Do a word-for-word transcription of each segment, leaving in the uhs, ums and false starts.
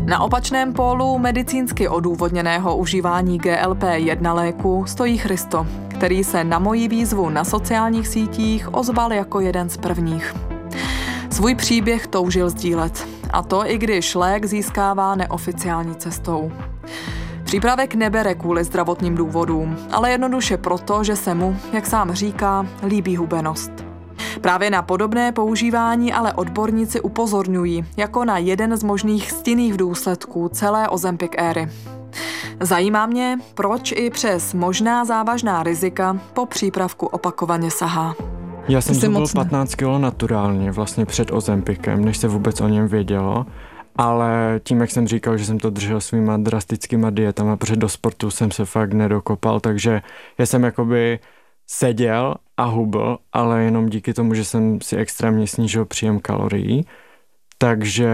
Na opačném pólu medicínsky odůvodněného užívání G L P jedna léku stojí Christo, který se na moji výzvu na sociálních sítích ozval jako jeden z prvních. Svůj příběh toužil sdílet, a to i když lék získává neoficiální cestou. Přípravek nebere kvůli zdravotním důvodům, ale jednoduše proto, že se mu, jak sám říká, líbí hubenost. Právě na podobné používání ale odborníci upozorňují jako na jeden z možných stinných důsledků celé Ozempic éry. Zajímá mě, proč i přes možná závažná rizika po přípravku opakovaně sahá. Já jsem zhubil patnáct kilo naturálně vlastně před Ozempicem, než se vůbec o něm vědělo. Ale tím, jak jsem říkal, že jsem to držel svýma drastickýma dietama, protože do sportu jsem se fakt nedokopal, takže já jsem jakoby seděl a hubl, ale jenom díky tomu, že jsem si extrémně snížil příjem kalorií, takže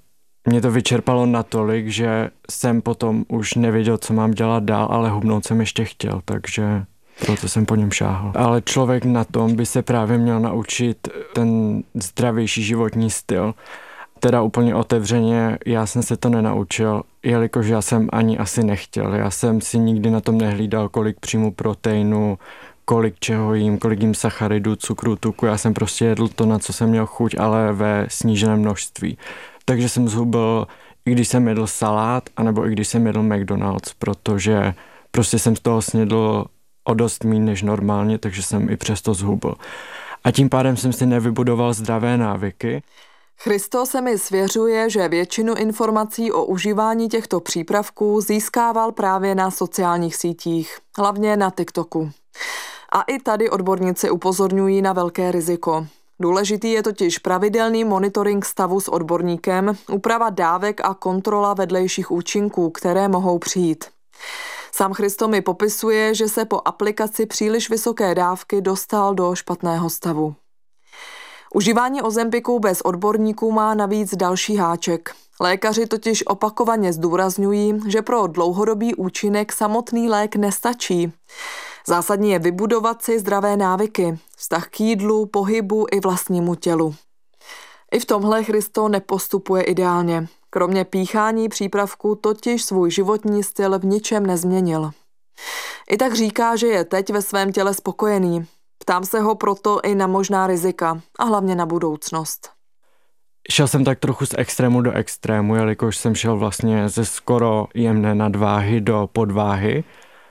mě to vyčerpalo natolik, že jsem potom už nevěděl, co mám dělat dál, ale hubnout jsem ještě chtěl, takže proto jsem po něm šáhl. Ale člověk na tom by se právě měl naučit ten zdravější životní styl. Teda úplně otevřeně, já jsem se to nenaučil, jelikož já jsem ani asi nechtěl. Já jsem si nikdy na tom nehlídal, kolik přijmu proteinu, kolik čeho jím, kolik jím sacharidů, cukru, tuku. Já jsem prostě jedl to, na co jsem měl chuť, ale ve sníženém množství. Takže jsem zhubil, i když jsem jedl salát, anebo i když jsem jedl McDonald's, protože prostě jsem z toho snědl o dost míň než normálně, takže jsem i přesto zhubil. A tím pádem jsem si nevybudoval zdravé návyky. Christo se mi svěřuje, že většinu informací o užívání těchto přípravků získával právě na sociálních sítích, hlavně na TikToku. A i tady odborníci upozorňují na velké riziko. Důležitý je totiž pravidelný monitoring stavu s odborníkem, úprava dávek a kontrola vedlejších účinků, které mohou přijít. Sám Christo mi popisuje, že se po aplikaci příliš vysoké dávky dostal do špatného stavu. Užívání Ozempicu bez odborníků má navíc další háček. Lékaři totiž opakovaně zdůrazňují, že pro dlouhodobý účinek samotný lék nestačí. Zásadní je vybudovat si zdravé návyky, vztah k jídlu, pohybu i vlastnímu tělu. I v tomhle Christo nepostupuje ideálně. Kromě píchání přípravku totiž svůj životní styl v ničem nezměnil. I tak říká, že je teď ve svém těle spokojený. Ptám se ho proto i na možná rizika a hlavně na budoucnost. Šel jsem tak trochu z extrému do extrému, jelikož jsem šel vlastně ze skoro jemné nadváhy do podváhy,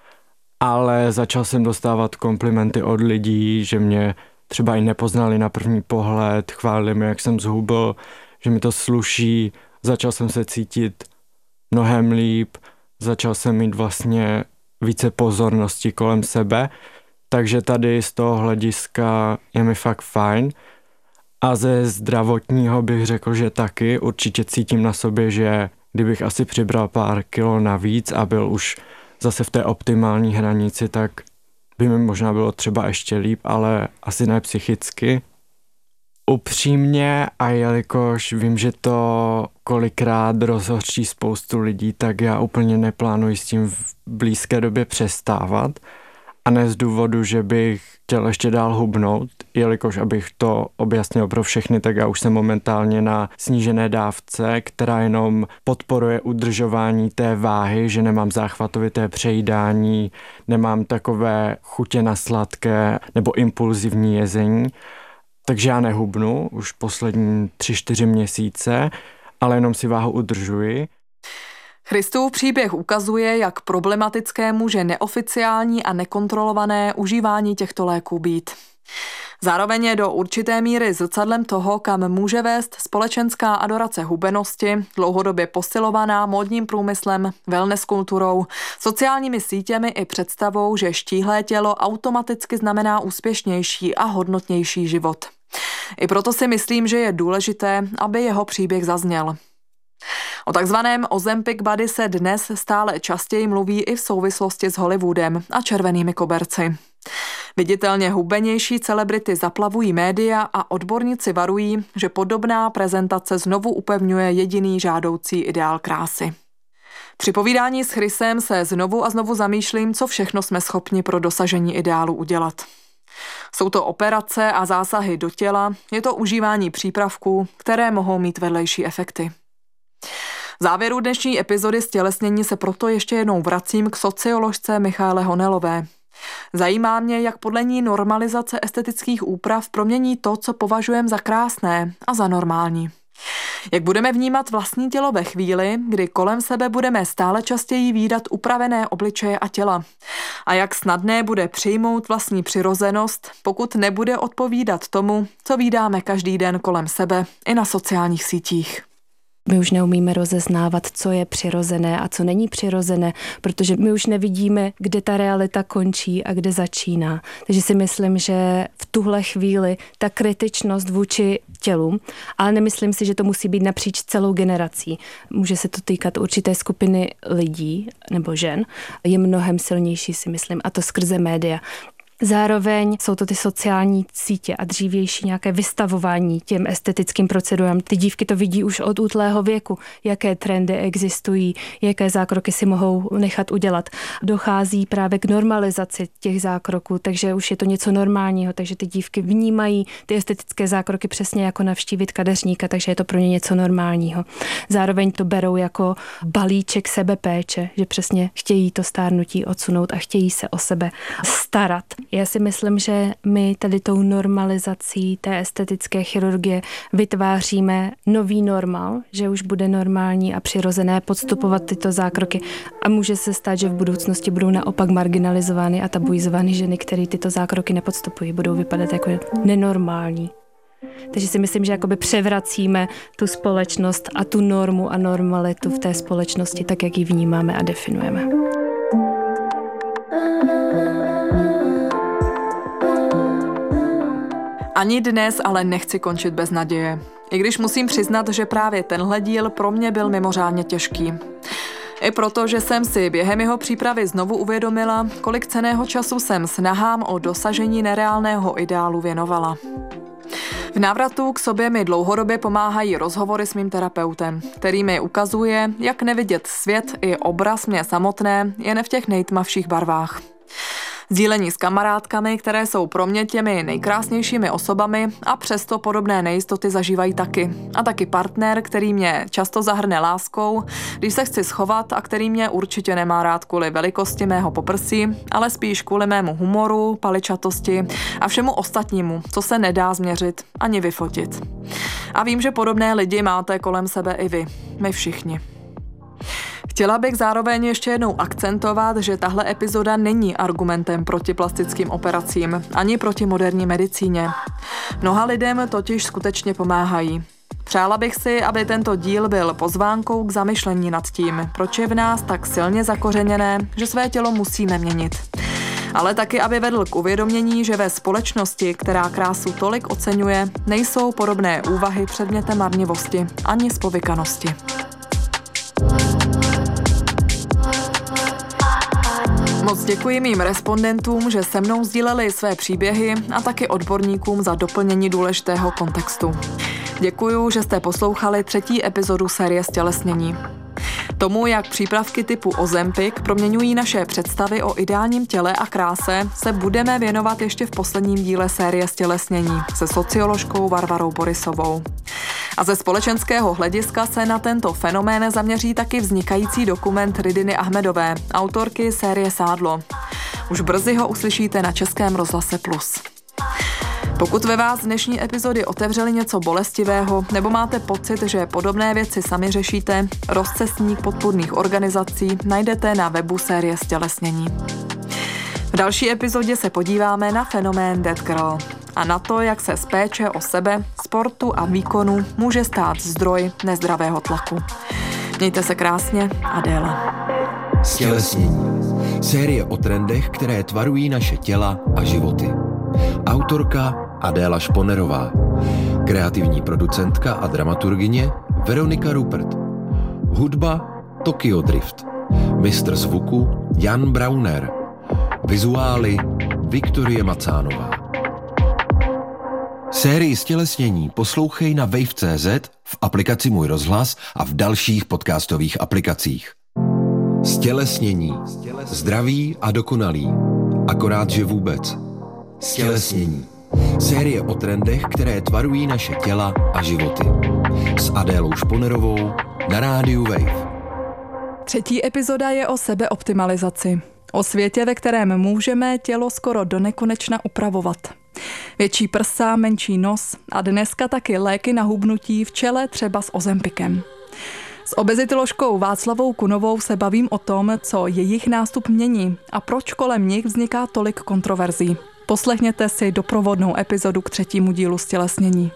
ale začal jsem dostávat komplimenty od lidí, že mě třeba i nepoznali na první pohled, chválili mi, jak jsem zhubil, že mi to sluší, začal jsem se cítit mnohem líp, začal jsem mít vlastně více pozornosti kolem sebe, takže tady z toho hlediska je mi fakt fajn. A ze zdravotního bych řekl, že taky určitě cítím na sobě, že kdybych asi přibral pár kilo navíc a byl už zase v té optimální hranici, tak by mi možná bylo třeba ještě líp, ale asi ne psychicky. Upřímně, a jelikož vím, že to kolikrát rozhoří spoustu lidí, tak já úplně neplánuji s tím v blízké době přestávat. A ne z důvodu, že bych chtěl ještě dál hubnout, jelikož abych to objasnil pro všechny, tak já už jsem momentálně na snížené dávce, která jenom podporuje udržování té váhy, že nemám záchvatovité přejídání, nemám takové chutě na sladké nebo impulzivní jezení. Takže já nehubnu už poslední tři čtyři měsíce, ale jenom si váhu udržuji. Christův příběh ukazuje, jak problematické může neoficiální a nekontrolované užívání těchto léků být. Zároveň je do určité míry zrcadlem toho, kam může vést společenská adorace hubenosti, dlouhodobě posilovaná módním průmyslem, wellness kulturou, sociálními sítěmi i představou, že štíhlé tělo automaticky znamená úspěšnější a hodnotnější život. I proto si myslím, že je důležité, aby jeho příběh zazněl. O takzvaném Ozempic body se dnes stále častěji mluví i v souvislosti s Hollywoodem a červenými koberci. Viditelně hubenější celebrity zaplavují média a odborníci varují, že podobná prezentace znovu upevňuje jediný žádoucí ideál krásy. Při povídání s Chrisem se znovu a znovu zamýšlím, co všechno jsme schopni pro dosažení ideálu udělat. Jsou to operace a zásahy do těla, je to užívání přípravků, které mohou mít vedlejší efekty. V závěru dnešní epizody Stělesnění se proto ještě jednou vracím k socioložce Michaele Honelové. Zajímá mě, jak podle ní normalizace estetických úprav promění to, co považujeme za krásné a za normální. Jak budeme vnímat vlastní tělo ve chvíli, kdy kolem sebe budeme stále častěji vídat upravené obličeje a těla. A jak snadné bude přijmout vlastní přirozenost, pokud nebude odpovídat tomu, co vídáme každý den kolem sebe i na sociálních sítích. My už neumíme rozeznávat, co je přirozené a co není přirozené, protože my už nevidíme, kde ta realita končí a kde začíná. Takže si myslím, že v tuhle chvíli ta kritičnost vůči tělu, ale nemyslím si, že to musí být napříč celou generací. Může se to týkat určité skupiny lidí nebo žen, je mnohem silnější, si myslím, a to skrze média. Zároveň jsou to ty sociální sítě a dřívější nějaké vystavování těm estetickým procedurám. Ty dívky to vidí už od útlého věku, jaké trendy existují, jaké zákroky si mohou nechat udělat. Dochází právě k normalizaci těch zákroků, takže už je to něco normálního, takže ty dívky vnímají ty estetické zákroky přesně jako navštívit kadeřníka, takže je to pro ně něco normálního. Zároveň to berou jako balíček sebepéče, že přesně chtějí to stárnutí odsunout a chtějí se o sebe starat. Já si myslím, že my tady tou normalizací té estetické chirurgie vytváříme nový normál, že už bude normální a přirozené podstupovat tyto zákroky a může se stát, že v budoucnosti budou naopak marginalizovány a tabuizovány ženy, které tyto zákroky nepodstupují, budou vypadat jako nenormální. Takže si myslím, že jakoby převracíme tu společnost a tu normu a normalitu v té společnosti, tak jak ji vnímáme a definujeme. Ani dnes ale nechci končit bez naděje. I když musím přiznat, že právě tenhle díl pro mě byl mimořádně těžký. I proto, že jsem si během jeho přípravy znovu uvědomila, kolik cenného času jsem snahám o dosažení nereálného ideálu věnovala. V návratu k sobě mi dlouhodobě pomáhají rozhovory s mým terapeutem, který mi ukazuje, jak nevidět svět i obraz mě samotné jen v těch nejtmavších barvách. Sdílení s kamarádkami, které jsou pro mě těmi nejkrásnějšími osobami a přesto podobné nejistoty zažívají taky. A taky partner, který mě často zahrne láskou, když se chci schovat a který mě určitě nemá rád kvůli velikosti mého poprsí, ale spíš kvůli mému humoru, paličatosti a všemu ostatnímu, co se nedá změřit ani vyfotit. A vím, že podobné lidi máte kolem sebe i vy, my všichni. Chtěla bych zároveň ještě jednou akcentovat, že tahle epizoda není argumentem proti plastickým operacím, ani proti moderní medicíně. Mnoha lidem totiž skutečně pomáhají. Přála bych si, aby tento díl byl pozvánkou k zamyšlení nad tím, proč je v nás tak silně zakořeněné, že své tělo musíme měnit. Ale taky, aby vedl k uvědomění, že ve společnosti, která krásu tolik oceňuje, nejsou podobné úvahy předmětem marnivosti ani zpovykanosti. Moc děkuji mým respondentům, že se mnou sdíleli své příběhy a taky odborníkům za doplnění důležitého kontextu. Děkuju, že jste poslouchali třetí epizodu série Stělesnění. Tomu, jak přípravky typu Ozempic proměňují naše představy o ideálním těle a kráse, se budeme věnovat ještě v posledním díle série Stělesnění se socioložkou Varvarou Borisovou. A ze společenského hlediska se na tento fenomén zaměří taky vznikající dokument Ridiny Ahmedové, autorky série Sádlo. Už brzy ho uslyšíte na Českém rozhlase Plus. Pokud ve vás dnešní epizody otevřely něco bolestivého nebo máte pocit, že podobné věci sami řešíte, rozcestník podpůrných organizací najdete na webu série Stělesnění. V další epizodě se podíváme na fenomén Dead Girl a na to, jak se z péče o sebe, sportu a výkonu může stát zdroj nezdravého tlaku. Mějte se krásně, Adéla. Stělesnění. Série o trendech, které tvarují naše těla a životy. Autorka Adéla Šponerová. Kreativní producentka a dramaturgyně Veronika Rupert. Hudba Tokyo Drift. Mistr zvuku Jan Brauner. Vizuály Viktorie Macánová. Sérii Stělesnění poslouchej na wave tečka cé zet, v aplikaci Můj rozhlas a v dalších podcastových aplikacích. Stělesnění. Zdraví a dokonalý. Akorát, že vůbec. Stělesnění. Série o trendech, které tvarují naše těla a životy. S Adélou Šponerovou na rádiu Wave. Třetí epizoda je o sebeoptimalizaci. O světě, ve kterém můžeme tělo skoro do nekonečna upravovat. Větší prsa, menší nos a dneska taky léky na hubnutí v čele třeba s Ozempikem. S obezitoložkou Václavou Kunovou se bavím o tom, co jejich nástup mění a proč kolem nich vzniká tolik kontroverzí. Poslechněte si doprovodnou epizodu k třetímu dílu Stělesnění.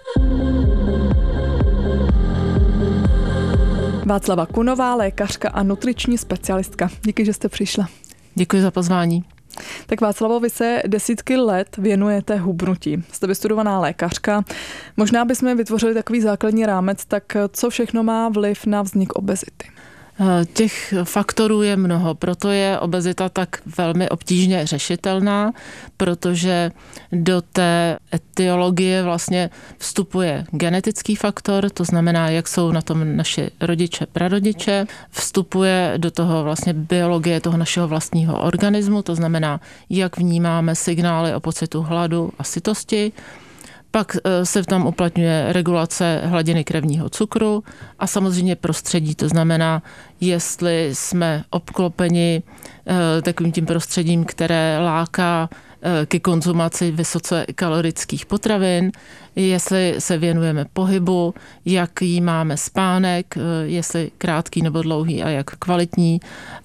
Václava Kunová, lékařka a nutriční specialistka. Díky, že jste přišla. Děkuji za pozvání. Tak Václavo, vy se desítky let věnujete hubnutí. Jste vystudovaná lékařka. Možná bychom vytvořili takový základní rámec, tak co všechno má vliv na vznik obezity? Těch faktorů je mnoho, proto je obezita tak velmi obtížně řešitelná, protože do té etiologie vlastně vstupuje genetický faktor, to znamená, jak jsou na tom naši rodiče, prarodiče, vstupuje do toho vlastně biologie toho našeho vlastního organismu, to znamená, jak vnímáme signály o pocitu hladu a sytosti. Pak se tam uplatňuje regulace hladiny krevního cukru a samozřejmě prostředí, to znamená, jestli jsme obklopeni takovým tím prostředím, které láká ke konzumaci vysoce kalorických potravin, jestli se věnujeme pohybu, jaký máme spánek, jestli krátký nebo dlouhý a jak kvalitní.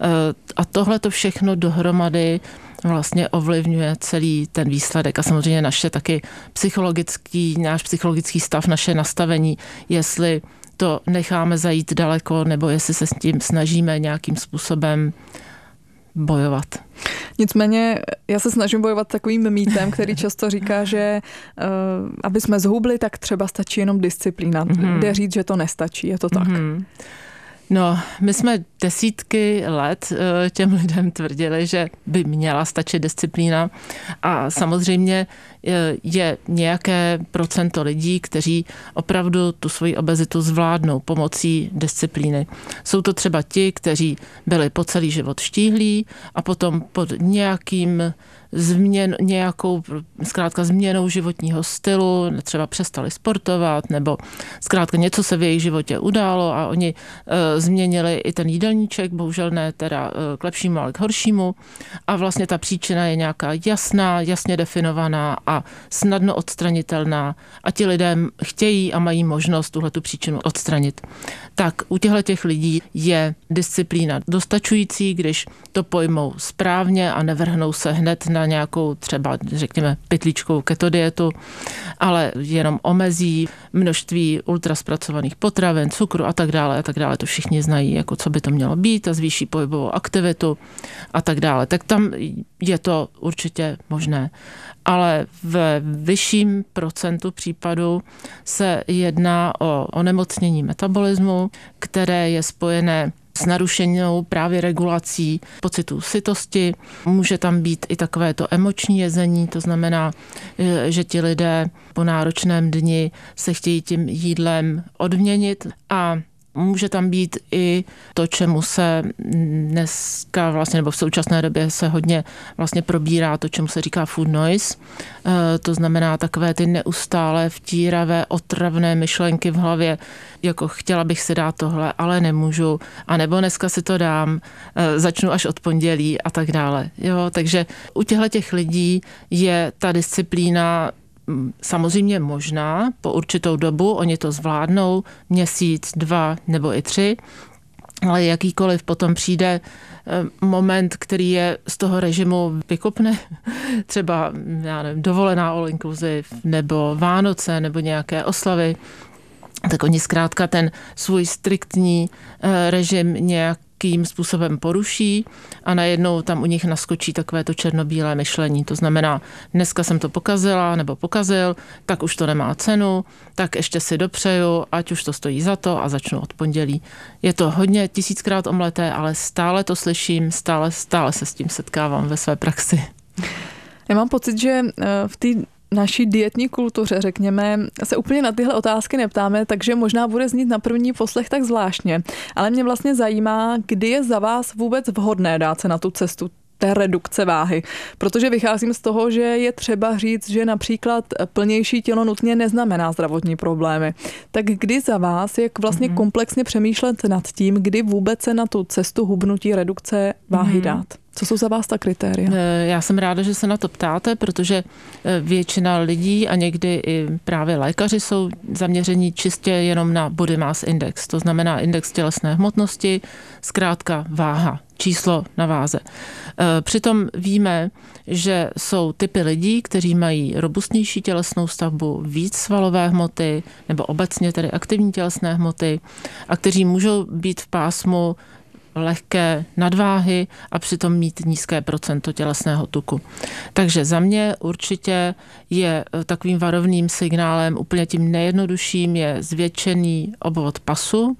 A tohle to všechno dohromady vlastně ovlivňuje celý ten výsledek a samozřejmě naše taky psychologický, náš psychologický stav, naše nastavení, jestli to necháme zajít daleko nebo jestli se s tím snažíme nějakým způsobem bojovat. Nicméně já se snažím bojovat takovým mýtem, který často říká, že uh, aby jsme zhubli, tak třeba stačí jenom disciplína. Mm-hmm. Jde říct, že to nestačí, je to tak? Mm-hmm. No, my jsme desítky let těm lidem tvrdili, že by měla stačit disciplína a samozřejmě je nějaké procento lidí, kteří opravdu tu svoji obezitu zvládnou pomocí disciplíny. Jsou to třeba ti, kteří byli po celý život štíhlí a potom pod nějakým změn, nějakou zkrátka změnou životního stylu, třeba přestali sportovat, nebo zkrátka něco se v jejich životě událo a oni e, změnili i ten jídelníček, bohužel ne teda e, k lepšímu, ale k horšímu. A vlastně ta příčina je nějaká jasná, jasně definovaná a snadno odstranitelná a ti lidé chtějí a mají možnost tuhle tu příčinu odstranit. Tak u těchto těch lidí je disciplína dostačující, když to pojmou správně a nevrhnou se hned na nějakou třeba, řekněme, pytlíčkovou keto dietu, ale jenom omezí množství ultraspracovaných potravin, cukru a tak dále a tak dále. To všichni znají, jako co by to mělo být a zvýší pohybovou aktivitu a tak dále. Tak tam je to určitě možné. Ale v vyšším procentu případů se jedná o onemocnění metabolismu, které je spojené s narušenou právě regulací pocitu sytosti. Může tam být i takové to emoční jezení, to znamená, že ti lidé po náročném dni se chtějí tím jídlem odměnit a může tam být i to, čemu se dneska vlastně, nebo v současné době se hodně vlastně probírá to, čemu se říká food noise. E, to znamená takové ty neustále vtíravé, otravné myšlenky v hlavě, jako chtěla bych si dát tohle, ale nemůžu, a nebo dneska si to dám, e, začnu až od pondělí a tak dále. Jo, takže u těchto těch lidí je ta disciplína samozřejmě možná po určitou dobu, oni to zvládnou, měsíc, dva nebo i tři, ale jakýkoliv potom přijde moment, který je z toho režimu vykopne, třeba já nevím, dovolená all inclusive, nebo Vánoce, nebo nějaké oslavy, tak oni zkrátka ten svůj striktní režim nějak jakým způsobem poruší a najednou tam u nich naskočí takové to černobílé myšlení. To znamená, dneska jsem to pokazila nebo pokazil, tak už to nemá cenu, tak ještě si dopřeju, ať už to stojí za to a začnu od pondělí. Je to hodně tisíckrát omleté, ale stále to slyším, stále, stále se s tím setkávám ve své praxi. Já mám pocit, že v té naší dietní kultuře, řekněme, se úplně na tyhle otázky neptáme, takže možná bude znít na první poslech tak zvláštně. Ale mě vlastně zajímá, kdy je za vás vůbec vhodné dát se na tu cestu té redukce váhy. Protože vycházím z toho, že je třeba říct, že například plnější tělo nutně neznamená zdravotní problémy. Tak kdy za vás, jak vlastně mm-hmm. komplexně přemýšlet nad tím, kdy vůbec se na tu cestu hubnutí redukce váhy mm-hmm. dát? Co jsou za vás ta kritéria? Já jsem ráda, že se na to ptáte, protože většina lidí a někdy i právě lékaři jsou zaměření čistě jenom na body mass index, to znamená index tělesné hmotnosti, zkrátka váha, číslo na váze. Přitom víme, že jsou typy lidí, kteří mají robustnější tělesnou stavbu, víc svalové hmoty nebo obecně tedy aktivní tělesné hmoty a kteří můžou být v pásmu lehké nadváhy a přitom mít nízké procento tělesného tuku. Takže za mě určitě je takovým varovným signálem, úplně tím nejjednodušším je zvětšený obvod pasu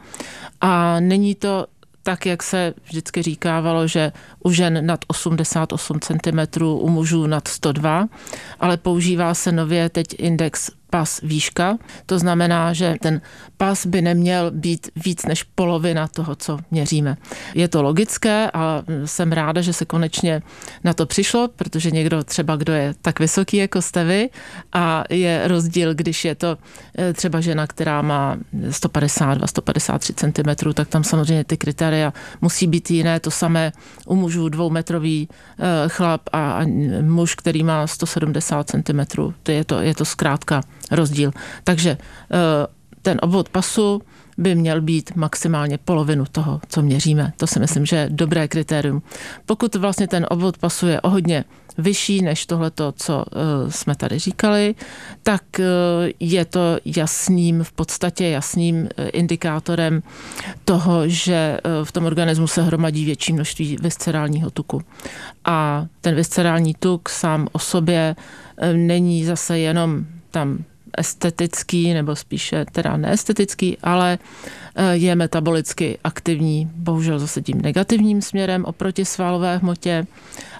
a není to tak, jak se vždycky říkávalo, že u žen nad osmdesát osm centimetrů, u mužů nad sto dva, ale používá se nově teď index pas výška. To znamená, že ten pas by neměl být víc než polovina toho, co měříme. Je to logické a jsem ráda, že se konečně na to přišlo, protože někdo třeba, kdo je tak vysoký jako jste vy a je rozdíl, když je to třeba žena, která má sto padesát dva, sto padesát tři centimetrů, tak tam samozřejmě ty kritéria musí být jiné. To samé u mužů dvoumetrový chlap a muž, který má sto sedmdesát centimetrů. To je to, je to zkrátka rozdíl. Takže ten obvod pasu by měl být maximálně polovinu toho, co měříme. To si myslím, že je dobré kritérium. Pokud vlastně ten obvod pasu je o hodně vyšší než tohleto, co jsme tady říkali, tak je to jasným, v podstatě jasným indikátorem toho, že v tom organismu se hromadí větší množství viscerálního tuku. A ten viscerální tuk sám o sobě není zase jenom tam estetický, nebo spíše teda neestetický, ale je metabolicky aktivní, bohužel zase tím negativním směrem oproti svalové hmotě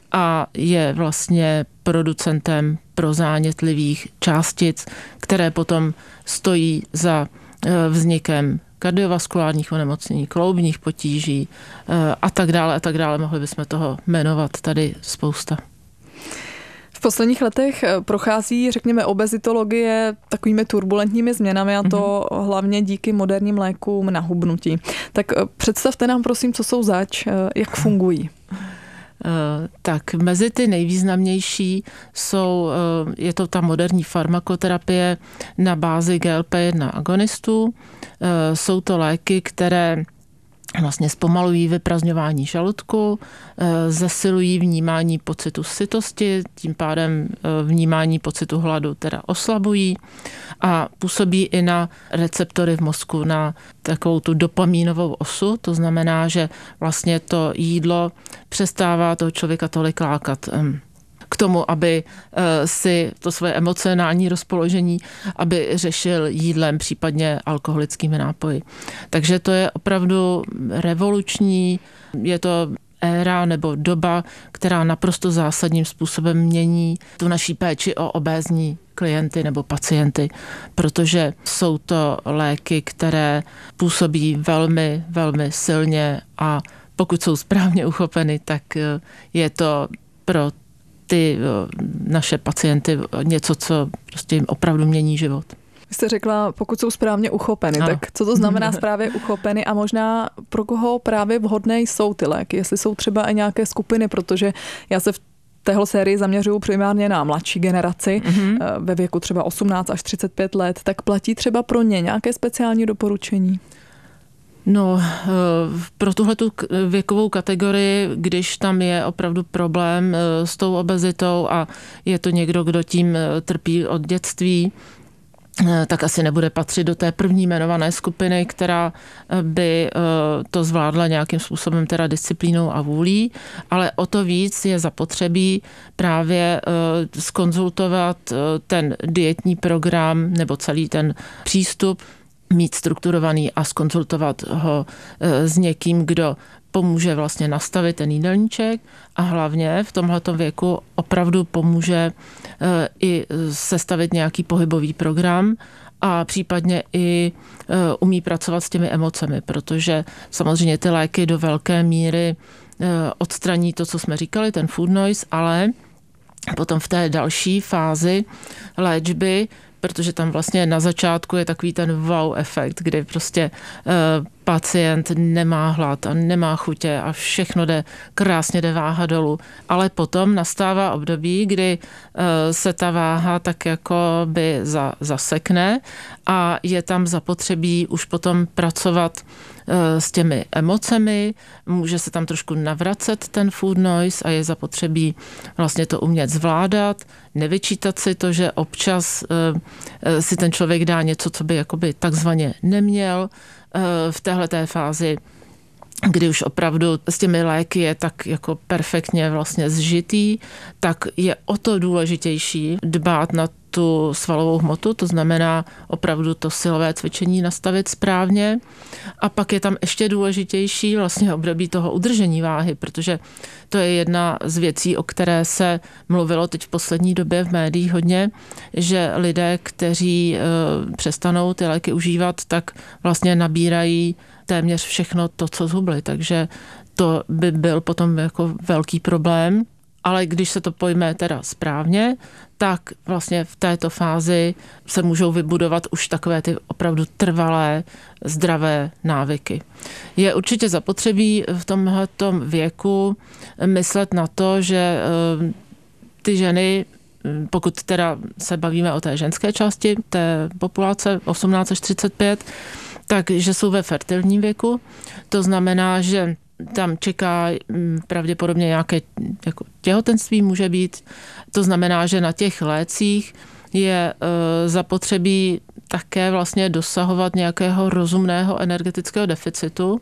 a je vlastně producentem prozánětlivých částic, které potom stojí za vznikem kardiovaskulárních onemocnění, kloubních potíží a tak dále a tak dále. Mohli bychom toho jmenovat tady spousta. V posledních letech prochází, řekněme, obezitologie takovými turbulentními změnami a to mm-hmm. hlavně díky moderním lékům na hubnutí. Tak představte nám prosím, co jsou zač, jak fungují. Tak mezi ty nejvýznamnější jsou, je to ta moderní farmakoterapie na bázi G L P jedna agonistů. Jsou to léky, které vlastně zpomalují vyprazňování žaludku, zesilují vnímání pocitu sytosti, tím pádem vnímání pocitu hladu teda oslabují a působí i na receptory v mozku, na takovou tu dopamínovou osu, to znamená, že vlastně to jídlo přestává toho člověka tolik lákat k tomu, aby si to svoje emocionální rozpoložení, aby řešil jídlem, případně alkoholickými nápoji. Takže to je opravdu revoluční, je to éra nebo doba, která naprosto zásadním způsobem mění tu naší péči o obézní klienty nebo pacienty, protože jsou to léky, které působí velmi, velmi silně a pokud jsou správně uchopeny, tak je to pro ty naše pacienty něco, co prostě jim opravdu mění život. Vy jste řekla, pokud jsou správně uchopeny, ano. Tak co to znamená správně uchopeny a možná pro koho právě vhodné jsou ty léky, jestli jsou třeba i nějaké skupiny, protože já se v téhle sérii zaměřuju primárně na mladší generaci, mm-hmm. ve věku třeba osmnáct až třicet pět let, tak platí třeba pro ně nějaké speciální doporučení? No, pro tuhletu věkovou kategorii, když tam je opravdu problém s tou obezitou a je to někdo, kdo tím trpí od dětství, tak asi nebude patřit do té první jmenované skupiny, která by to zvládla nějakým způsobem teda disciplínou a vůlí, ale o to víc je zapotřebí právě zkonzultovat ten dietní program nebo celý ten přístup, mít strukturovaný a zkonzultovat ho s někým, kdo pomůže vlastně nastavit ten jídelníček a hlavně v tomhletom věku opravdu pomůže i sestavit nějaký pohybový program a případně i umí pracovat s těmi emocemi, protože samozřejmě ty léky do velké míry odstraní to, co jsme říkali, ten food noise, ale potom v té další fázi léčby, protože tam vlastně na začátku je takový ten wow efekt, kdy prostě uh, pacient nemá hlad a nemá chutě a všechno jde, krásně jde váha dolů. Ale potom nastává období, kdy uh, se ta váha tak jako by za, zasekne a je tam zapotřebí už potom pracovat s těmi emocemi, může se tam trošku navracet ten food noise a je zapotřebí vlastně to umět zvládat, nevyčítat si to, že občas uh, si ten člověk dá něco, co by jakoby takzvaně neměl uh, v téhleté fázi, kdy už opravdu s těmi léky je tak jako perfektně vlastně zžitý, tak je o to důležitější dbát na tu svalovou hmotu, to znamená opravdu to silové cvičení nastavit správně. A pak je tam ještě důležitější vlastně období toho udržení váhy, protože to je jedna z věcí, o které se mluvilo teď v poslední době v médiích hodně, že lidé, kteří e, přestanou ty léky užívat, tak vlastně nabírají téměř všechno to, co zhubli. Takže to by byl potom jako velký problém. Ale když se to pojme teda správně, tak vlastně v této fázi se můžou vybudovat už takové ty opravdu trvalé, zdravé návyky. Je určitě zapotřebí v tomhletom věku myslet na to, že ty ženy, pokud teda se bavíme o té ženské části té populace osmnáct až třicet pět, takže jsou ve fertilním věku. To znamená, že tam čeká pravděpodobně nějaké jako těhotenství může být. To znamená, že na těch lécích je e, zapotřebí také vlastně dosahovat nějakého rozumného energetického deficitu,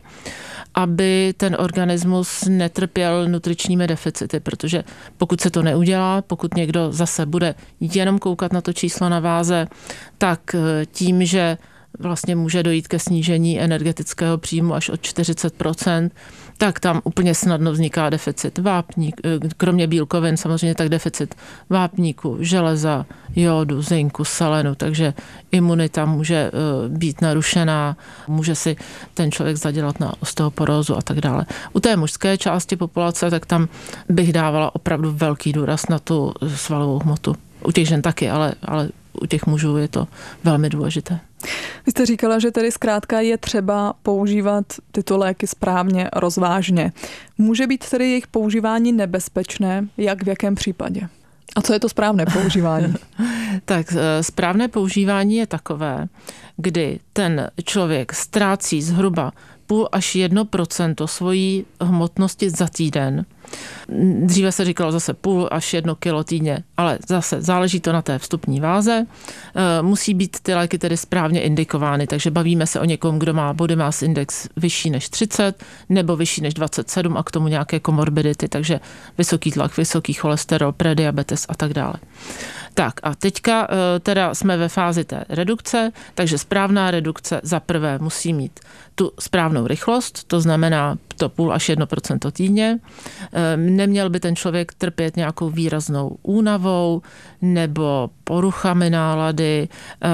aby ten organismus netrpěl nutričními deficity, protože pokud se to neudělá, pokud někdo zase bude jenom koukat na to číslo na váze, tak tím, že vlastně může dojít ke snížení energetického příjmu až o čtyřicet procent, tak tam úplně snadno vzniká deficit vápník, kromě bílkovin samozřejmě tak deficit vápníku, železa, jodu, zinku, selenu, takže imunita může být narušená, může si ten člověk zadělat na osteoporózu a tak dále. U té mužské části populace, tak tam bych dávala opravdu velký důraz na tu svalovou hmotu. U těch žen taky, ale, ale u těch mužů je to velmi důležité. Vy jste říkala, že tedy zkrátka je třeba používat tyto léky správně, rozvážně. Může být tedy jejich používání nebezpečné? Jak v jakém případě? A co je to správné používání? Tak správné používání je takové, kdy ten člověk ztrácí zhruba půl až jedno procento svojí hmotnosti za týden. Dříve se říkalo zase půl až jedno kilo týdně, ale zase záleží to na té vstupní váze. Musí být ty léky tedy správně indikovány, takže bavíme se o někom, kdo má body mass index vyšší než třicet nebo vyšší než dvacet sedm a k tomu nějaké komorbidity, takže vysoký tlak, vysoký cholesterol, prediabetes a tak dále. Tak a teďka teda jsme ve fázi té redukce, takže správná redukce za prvé musí mít tu správnou rychlost, to znamená to půl až jedno procento týdně. Neměl by ten člověk trpět nějakou výraznou únavou nebo poruchami nálady,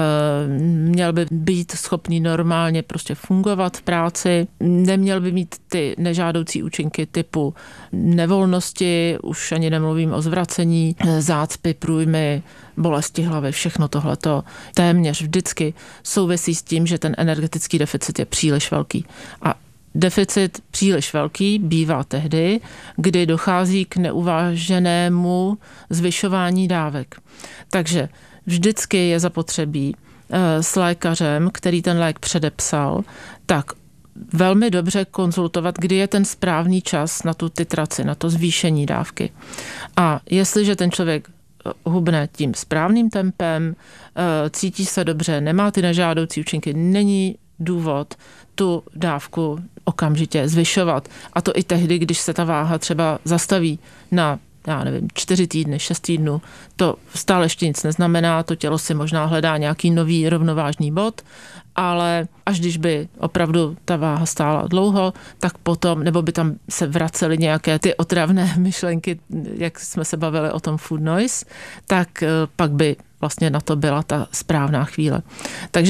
měl by být schopný normálně prostě fungovat v práci, neměl by mít ty nežádoucí účinky typu nevolnosti, už ani nemluvím o zvracení, zácpy, průjmy, bolesti hlavy, všechno tohleto téměř vždycky souvisí s tím, že ten energetický deficit je příliš velký. A deficit příliš velký bývá tehdy, kdy dochází k neuváženému zvyšování dávek. Takže vždycky je zapotřebí s lékařem, který ten lék předepsal, tak velmi dobře konzultovat, kdy je ten správný čas na tu titraci, na to zvýšení dávky. A jestliže ten člověk hubne tím správným tempem, cítí se dobře, nemá ty nežádoucí účinky, není důvod tu dávku okamžitě zvyšovat. A to i tehdy, když se ta váha třeba zastaví na, já nevím, čtyři týdny, šest týdnů. To stále ještě nic neznamená, to tělo si možná hledá nějaký nový rovnovážný bod, ale až když by opravdu ta váha stála dlouho, tak potom, nebo by tam se vracely nějaké ty otravné myšlenky, jak jsme se bavili o tom food noise, tak pak by vlastně na to byla ta správná chvíle. Takže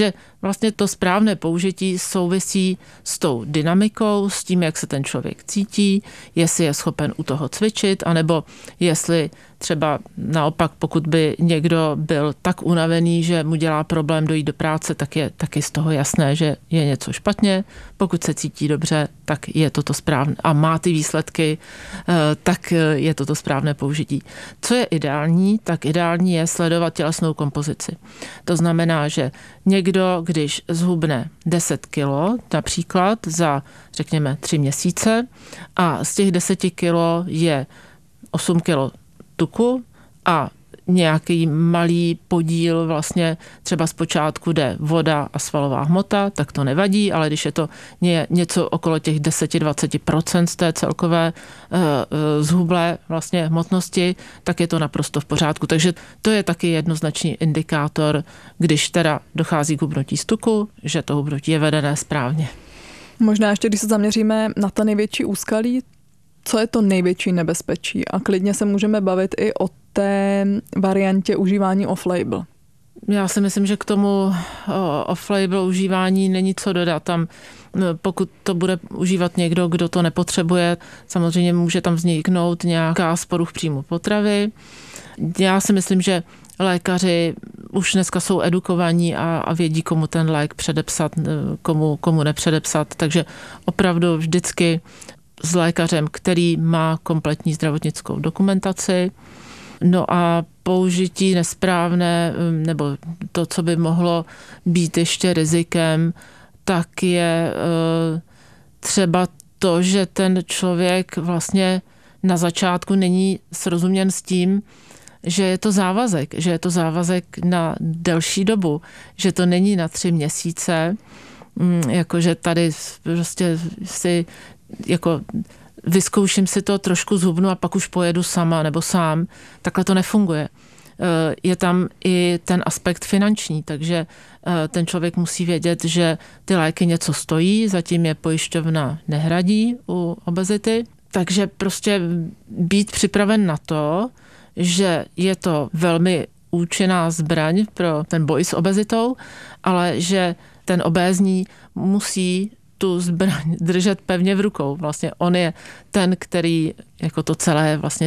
vlastně to správné použití souvisí s tou dynamikou, s tím, jak se ten člověk cítí, jestli je schopen u toho cvičit, anebo jestli třeba naopak, pokud by někdo byl tak unavený, že mu dělá problém dojít do práce, tak je taky z toho jasné, že je něco špatně. Pokud se cítí dobře, tak je to to správné a má ty výsledky, tak je to to správné použití. Co je ideální, tak ideální je sledovat tělesnou kompozici. To znamená, že někdo, když zhubne deset kilo, například za, řekněme, tři měsíce a z těch deseti kilo je osm kilo tuku a nějaký malý podíl vlastně třeba zpočátku jde voda a svalová hmota, tak to nevadí, ale když je to ně, něco okolo těch deset až dvacet procent z té celkové uh, zhublé vlastně hmotnosti, tak je to naprosto v pořádku. Takže to je taky jednoznačný indikátor, když teda dochází k hubnutí z tuku, že to hubnutí je vedené správně. Možná ještě, když se zaměříme na ta největší úskalí, co je to největší nebezpečí? A klidně se můžeme bavit i o té variantě užívání off-label. Já si myslím, že k tomu off-label užívání není co dodat. Tam, pokud to bude užívat někdo, kdo to nepotřebuje, samozřejmě může tam vzniknout nějaká z poruch příjmu potravy. Já si myslím, že lékaři už dneska jsou edukovaní a, a vědí, komu ten lék předepsat, komu, komu nepředepsat. Takže opravdu vždycky s lékařem, který má kompletní zdravotnickou dokumentaci. No a použití nesprávné, nebo to, co by mohlo být ještě rizikem, tak je třeba to, že ten člověk vlastně na začátku není srozuměn s tím, že je to závazek, že je to závazek na delší dobu, že to není na tři měsíce, jakože tady prostě si jako vyzkouším si to, trošku zhubnu a pak už pojedu sama nebo sám. Takhle to nefunguje. Je tam i ten aspekt finanční, takže ten člověk musí vědět, že ty léky něco stojí, zatím je pojišťovna nehradí u obezity. Takže prostě být připraven na to, že je to velmi účinná zbraň pro ten boj s obezitou, ale že ten obézní musí tu zbraň držet pevně v rukou. Vlastně on je ten, který jako to celé vlastně